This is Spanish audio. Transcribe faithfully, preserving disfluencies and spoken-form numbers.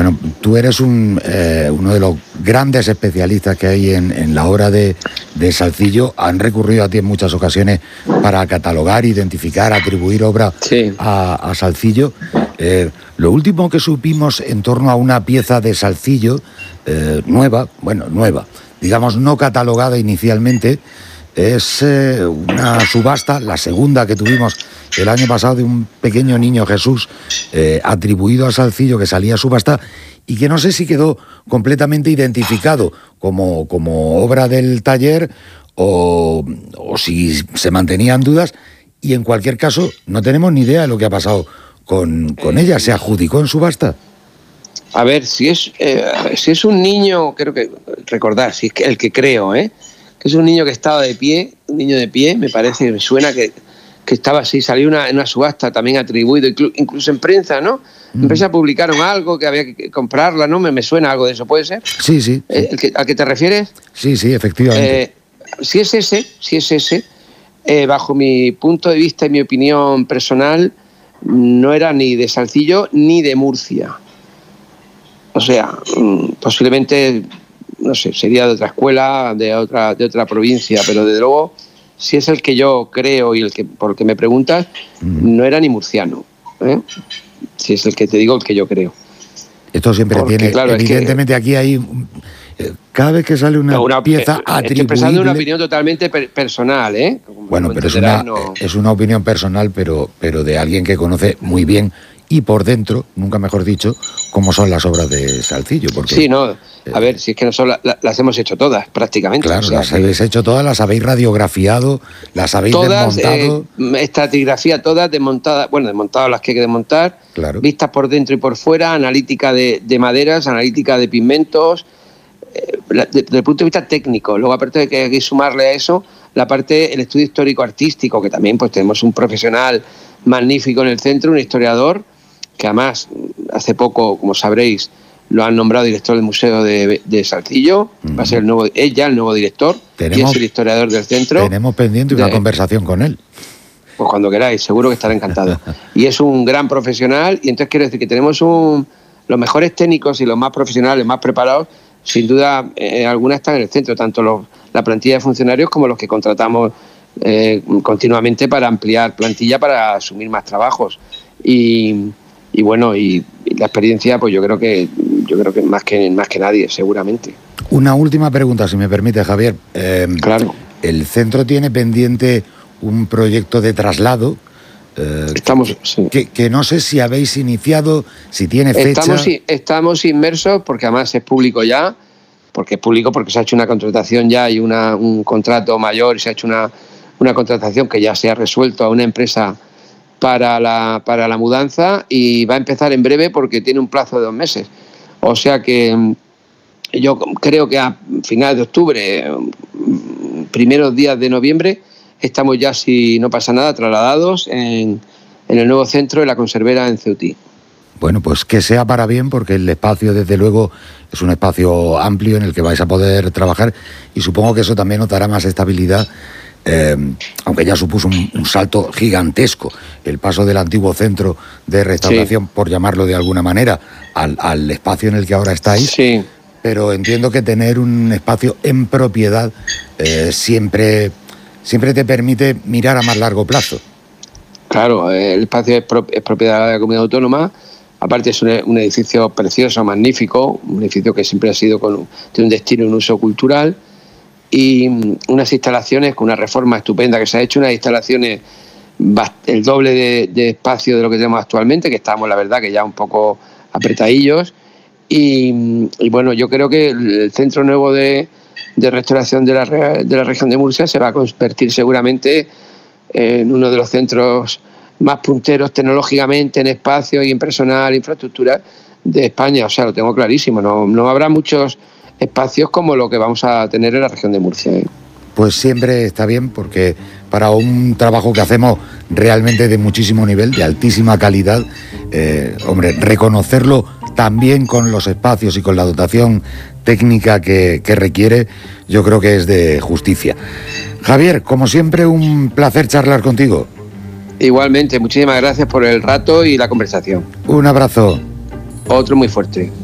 Bueno, tú eres un, eh, uno de los grandes especialistas que hay en, en la obra de, de Salcillo. Han recurrido a ti en muchas ocasiones para catalogar, identificar, atribuir obra sí. a, a Salcillo. Eh, lo último que supimos en torno a una pieza de Salcillo, eh, nueva, bueno, nueva, digamos no catalogada inicialmente, es eh, una subasta, la segunda que tuvimos el año pasado, de un pequeño niño Jesús eh, atribuido a Salcillo, que salía a subasta y que no sé si quedó completamente identificado como, como obra del taller o, o si se mantenían dudas, y en cualquier caso no tenemos ni idea de lo que ha pasado con, con ella. ¿Se adjudicó en subasta? A ver, si es eh, si es un niño, creo que recordar, si es que el que creo, ¿eh? que es un niño que estaba de pie, un niño de pie, me parece, me suena que, que estaba así, salió una, en una subasta también atribuido, inclu, incluso en prensa, ¿no? En Mm. prensa publicaron algo, que había que comprarla, ¿no? Me, me suena algo de eso, ¿puede ser? Sí, sí. Eh, ¿el que, ¿Al que te refieres? Sí, sí, efectivamente. Eh, si es ese, si es ese, eh, bajo mi punto de vista y mi opinión personal, no era ni de Salcillo ni de Murcia. O sea, posiblemente, no sé, sería de otra escuela, de otra, de otra provincia, pero desde luego, si es el que yo creo y el que por el que me preguntas, mm. no era ni murciano, ¿eh? Si es el que te digo, el que yo creo. Esto siempre Porque, tiene, claro, evidentemente es que aquí hay, cada vez que sale una, una pieza atribuible... Estoy expresando una opinión totalmente per personal, ¿eh? Como bueno, pero es una, no... es una opinión personal, pero, pero de alguien que conoce muy bien y por dentro, nunca mejor dicho, cómo son las obras de Salcillo. Porque, sí, no, a ver, si es que nosotros la, la, las hemos hecho todas, prácticamente. Claro, o sea, las habéis hecho todas, las habéis radiografiado, las habéis todas, desmontado. Eh, estratigrafía todas, desmontadas, bueno, desmontadas las que hay que desmontar, claro. Vistas por dentro y por fuera, analítica de, de maderas, analítica de pigmentos, eh, desde el punto de vista técnico. Luego, aparte de que hay que sumarle a eso, la parte, el estudio histórico-artístico, que también pues tenemos un profesional magnífico en el centro, un historiador, que además hace poco, como sabréis, lo han nombrado director del Museo de, de Salcillo, mm. va a ser el nuevo, es ya el nuevo director, tenemos, y es el historiador del centro. Tenemos pendiente una de, conversación con él. Pues cuando queráis, seguro que estará encantado. Y es un gran profesional, y entonces quiero decir que tenemos un, los mejores técnicos y los más profesionales, más preparados, sin duda eh, algunas están en el centro, tanto los, la plantilla de funcionarios como los que contratamos eh, continuamente para ampliar plantilla, para asumir más trabajos. Y... Y bueno, y, y la experiencia, pues yo creo que yo creo que más que más que nadie, seguramente. Una última pregunta, si me permite, Javier. Eh, claro. El centro tiene pendiente un proyecto de traslado. Eh, estamos, que, sí. que, que no sé si habéis iniciado, si tiene fecha. Estamos, estamos inmersos, porque además es público ya, porque es público porque se ha hecho una contratación ya y una, un contrato mayor, y se ha hecho una, una contratación que ya se ha resuelto a una empresa para la, para la mudanza, y va a empezar en breve porque tiene un plazo de dos meses. O sea que yo creo que a finales de octubre, primeros días de noviembre, estamos ya, si no pasa nada, trasladados en, en el nuevo centro de la Conservera en Ceutí. Bueno, pues que sea para bien, porque el espacio, desde luego, es un espacio amplio en el que vais a poder trabajar, y supongo que eso también os dará más estabilidad. Eh, aunque ya supuso un, un salto gigantesco el paso del antiguo centro de restauración, sí, por llamarlo de alguna manera, al, al espacio en el que ahora estáis, sí. Pero entiendo que tener un espacio en propiedad eh, siempre, siempre te permite mirar a más largo plazo. Claro, el espacio es, pro, es propiedad de la comunidad autónoma, aparte es un, un edificio precioso, magnífico, un edificio que siempre ha sido con tiene un destino y un uso cultural, y unas instalaciones con una reforma estupenda que se ha hecho, unas instalaciones el doble de, de espacio de lo que tenemos actualmente, que estamos, la verdad, que ya un poco apretadillos, y, y bueno, yo creo que el centro nuevo de, de restauración de la, de la región de Murcia se va a convertir seguramente en uno de los centros más punteros tecnológicamente, en espacio y en personal, infraestructura de España. O sea, lo tengo clarísimo, no, no habrá muchos espacios como lo que vamos a tener en la región de Murcia, ¿eh? Pues siempre está bien, porque para un trabajo que hacemos realmente de muchísimo nivel, de altísima calidad, eh, hombre, reconocerlo también con los espacios y con la dotación técnica que, que requiere, yo creo que es de justicia. Javier, como siempre, un placer charlar contigo. Igualmente, muchísimas gracias por el rato y la conversación. Un abrazo. Otro muy fuerte.